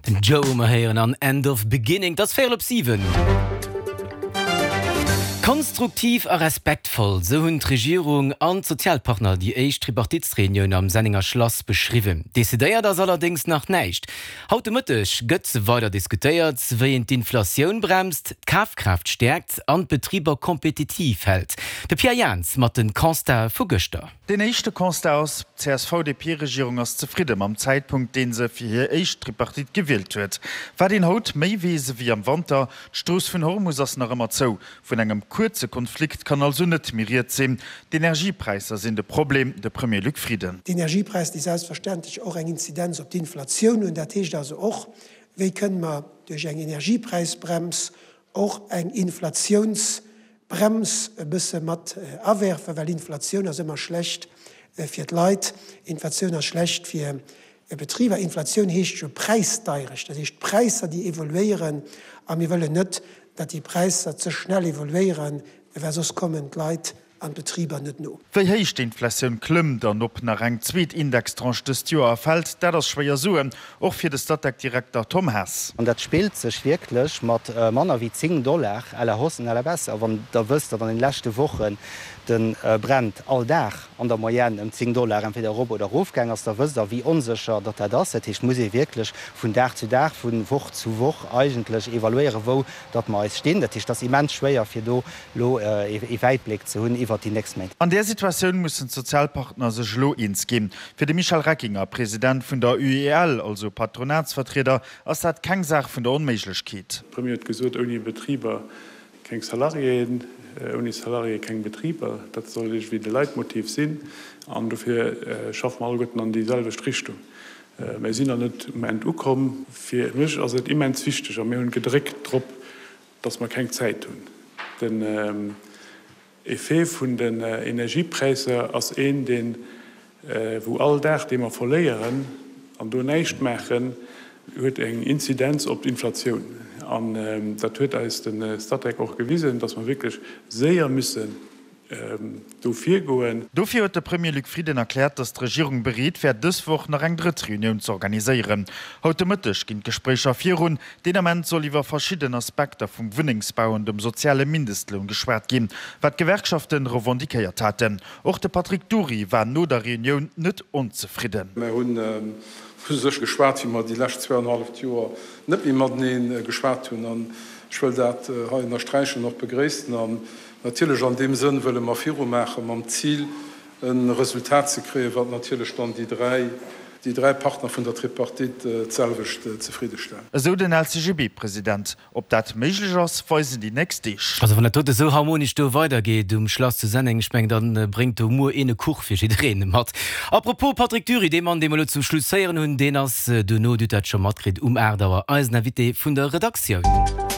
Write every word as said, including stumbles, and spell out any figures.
Den Joe Maheieren an End of Beginning, das fair op sieben. Konstruktiv a respektvoll, so hunn Regierung an Sozialpartner die eich Tripartitsreunion am Senninger Schloss beschriwen. Desideiert das allerdings nach neicht. Haute Mëttech gëtze weiter diskutiert, wéi d'Inflationun bremst, Kaufkraft stärkt an Betrieber kompetitiv hält. De Pierre Jans mat den Constat vu Göster. Den echte Constat aus C S V D P-Regierung ass zufrieden am Zeitpunkt, den se fir hier eich Tripartit gewählt huet. War den Haut méi wese wie am Winter, Stoß vun Hormus ass nach immer zo. Vun engem kurze Konflikt kann also net miriert sinn. Die Energiepreise sind de Problem de Premier Luc Frieden. Die Energiepreis die selbstverständlich auch eng Inzidenz op die Inflation und der Tisch also auch, wie können wir durch eng Energiepreisbrems auch eng Inflationsbrems bisse mat awerfen, weil Inflation ist immer schlecht fir Leiit, Inflation ist schlecht für Betrieber. Inflation hecht schon preisdeirig, das ist Preise, die evoluieren, aber wir wollen nicht, dass die Preise zu schnell evoluieren, versus kommen Leiit an Betrieber net no. Wéi héich d' Inflationun klëmmt an op nach eng Zzweet-Indextranche des Joer fällt, dat ass schwéier suen, och fir de Stadtdirektor Tom Hass. Und dat spielt sech wirklich mat äh, Manner wie zehn Dollar aller Hossen aller besser, wann der wëst dat an den lächte Wochen den äh, brennt all Dach an der Moyenne um zehn Dollar entweder Rob oder Rofgängers, der wëster wie unsicher dat er das. Ich muss wirklich vun Dach zu Dach, vun Woch zu Woch eigentlich evaluieren, wo dat ma stehen. Dat ist das immens schwéier fir do lo äh, e Weitblick zu hunn. Die An der Situation müssen Sozialpartner sech lo ins gehen. Für den Michael Reckinger, Präsident von der U E L, also Patronatsvertreter, ass dat keng Sach vun der Unméiglechkeet. Premier hat gesot uni Betrieber keng Salarien, uni Salarie keng Betrieber, dat soll ich wie de Leitmotiv sinn, an dofir äh, schaffen all gotten an dieselbe Richtung. Mei sinn an net um en ukom, fir misch as et immens wichtig, a mé hun gedrégt trop, dats man keng Zeit tun. Denn, ähm, Effet vun den äh, Energiepreise ass een den äh, wo all Dach de man verléieren an do neicht mechen huet eng Inzidenz op d'Inflationun. Ähm, dat huet als den äh, Stadtreck auch gewiesen, dass man wirklich séier müssen ähm, dofir goen. Dofir huet der Premier Luc Frieden erklärt, dass die Regierung bereit fir dëswoch nach eng Drittreunion zu organisieren. Heute Mëttech ginint Gesprächer virun, Denament soll iwwer verschiedene Aspekte vum Wohnungsbau und dem soziale Mindestlohn geschwert gin, wat Gewerkschaften revendikiert hatten. Auch der Patrick Duri war no der Reunion net unzufrieden. Wir hun ähm, sech geschwart, wie man die letzten zweieinhalb Joer net wie man den geschwart hun an ich will dat äh, in der Streiche noch begrästen an. Natürlich an dem Sinn will man Firo machen, am Ziel ein Resultat zu kreen, wat natürlich dann die drei, die drei Partner von der Tripartit äh, selwicht äh, zufriedenstellen. So den L C G B-Präsident, ob dat möglich ist, weisen die nächste. Also wenn der Tote so harmonisch do weitergeht, um Schloss zu senden, ich mein, dann äh, bringt du nur eine Kuch für die Tränen hat. Apropos Patrick Duri, dem man dem wir zum Schluss sehen und den as äh, du no du dat schon matkrit um Erdauer als Navité von der Redaktion.